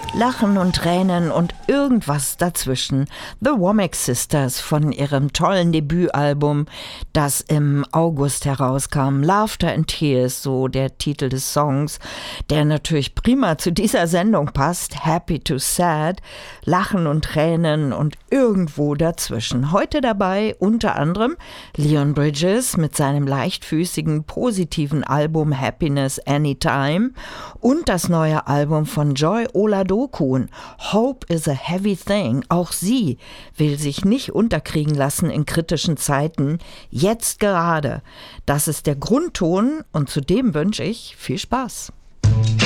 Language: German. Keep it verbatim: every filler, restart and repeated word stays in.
Lachen und Tränen und irgendwas dazwischen. The Womack Sisters von ihrem tollen Debütalbum, das im August herauskam. Laughter and Tears, so der Titel des Songs, der natürlich prima zu dieser Sendung passt. Happy to Sad, Lachen und Tränen und irgendwo dazwischen. Heute dabei unter anderem Leon Bridges mit seinem leichtfüßigen, positiven Album Happiness Anytime und das neue Album von Joy Oladokun, Hope is a Heavy Thing. Auch sie will sich nicht unterkriegen lassen in kritischen Zeiten. Jetzt gerade. Das ist der Grundton und zu dem wünsche ich viel Spaß.